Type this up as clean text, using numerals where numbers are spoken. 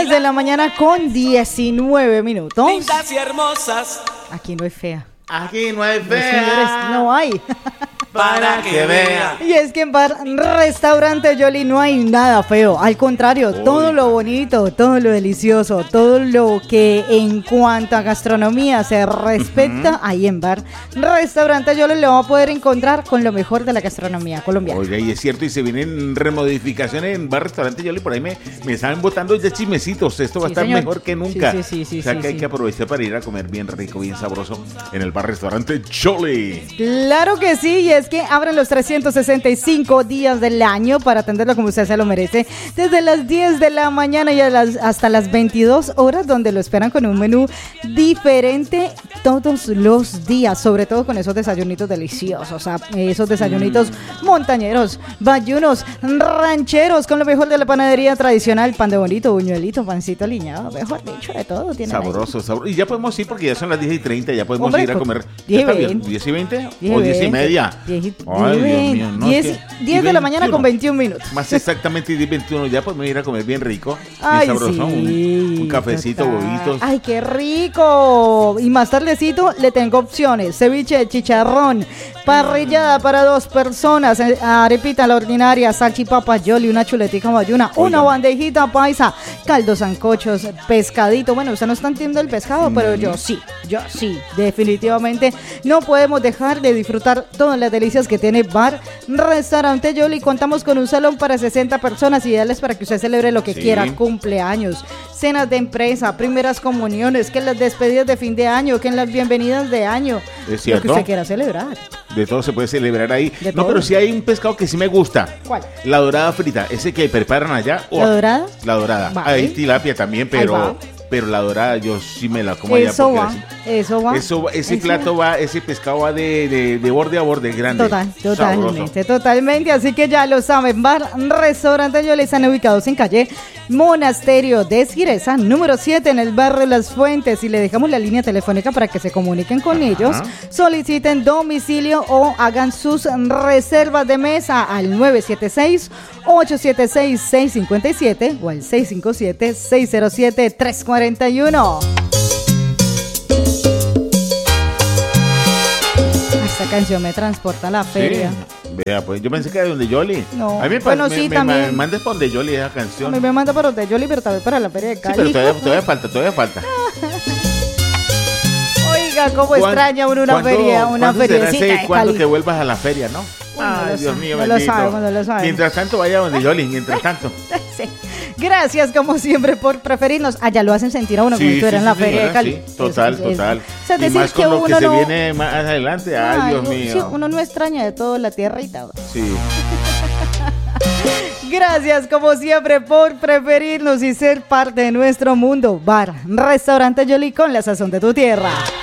10 de la mañana con 19 minutos. Lindas y hermosas. Aquí no hay fea. Aquí no hay No, señores, no hay. Para que vea. Y es que en Bar Restaurante Yoli no hay nada feo. Al contrario, todo lo bonito, todo lo delicioso, todo lo que en cuanto a gastronomía se respecta, ahí en Bar Restaurante Yoli lo va a poder encontrar con lo mejor de la gastronomía colombiana. Oiga, y es cierto, y se vienen remodificaciones en Bar Restaurante Yoli. Por ahí me están botando ya chismecitos. Esto va a estar señor. mejor que nunca. Sí, o sea que hay sí. que aprovechar para ir a comer bien rico, bien sabroso en el Bar Restaurante Yoli. Claro que sí, y es que abren los 365 días del año para atenderlo como usted se lo merece, desde las 10 de la mañana y hasta las 22 horas, donde lo esperan con un menú diferente todos los días, sobre todo con esos desayunitos deliciosos, o sea, esos desayunitos montañeros, bayunos, rancheros, con lo mejor de la panadería tradicional, pan de bonito, buñuelito, pancito aliñado, mejor dicho, de todo tienen Sabroso, sabroso. Y ya podemos ir porque ya son las 10:30, ya podemos Hombre, ir a comer. 10 y ¿Está bien? 20. 10 y 20 10 o y 10 y 20. media. 10 y- Ay, Dios mío, no, 10 es que- 10 de la mañana con 21 minutos. Más exactamente 10:21, ya podemos ir a comer bien rico, Ay, bien sabroso, sí, un cafecito, total. huevitos. Ay, qué rico. Y más tardecito le tengo opciones: ceviche de chicharrón, parrillada para 2 personas, arepita a la ordinaria, salchipapa Yoli, una chuletica bayuna, una bandejita paisa, caldos sancochos, pescadito. Bueno, usted no está entiendo el pescado, pero yo sí, definitivamente no podemos dejar de disfrutar todas las delicias que tiene Bar Restaurante Yoli. Contamos con un salón para 60 personas, ideales para que usted celebre lo que Sí. quiera, cumpleaños, cenas de empresa, primeras comuniones, que en las despedidas de fin de año, que en las bienvenidas de año, Es lo cierto. que usted quiera celebrar. De todo se puede celebrar ahí. De No, todo. pero sí hay un pescado que sí me gusta. ¿Cuál? La dorada frita, ese que preparan allá. ¿La dorada? La dorada. Vale. Hay tilapia también, Ahí va. pero la dorada yo sí me la como allá. Eso porque va, eso va. ese plato va, ese pescado va de borde a borde, grande. Totalmente. Así que ya lo saben, Bar Restaurante Yoli están ubicados en calle Monasterio de Siresa, número 7, en el barrio Las Fuentes. Y le dejamos la línea telefónica para que se comuniquen con ellos, soliciten domicilio o hagan sus reservas de mesa al 976-876-657 o al 657-607-341. Esta canción me transporta a la feria. Sí. Vea, pues yo pensé que era donde Yoli. No. A mí me Bueno, sí, también. me mandes para donde Yoli esa A canción. mí me manda para donde Yoli, pero también para la feria de Sí, Cali. pero todavía falta. Oiga, cómo extraña uno una feria, una feriecita de ¿Cuándo Cali. que vuelvas a la feria, no? Uy, no Ay, lo Dios sabe, mío, no lo bendito. sabemos, no lo sabemos. Mientras tanto, vaya donde Yoli, mientras tanto. Sí. Gracias, como siempre, por preferirnos. Allá lo hacen sentir a uno como si estuviera en la feria de señora, Cali. sí, total. O sea, Y decir más con lo que uno se no- viene más adelante. Ay, Dios mío. Sí, uno no extraña de todo la tierrita. Sí. Gracias, como siempre, por preferirnos y ser parte de nuestro mundo. Bar Restaurante Yoli, con la sazón de tu tierra.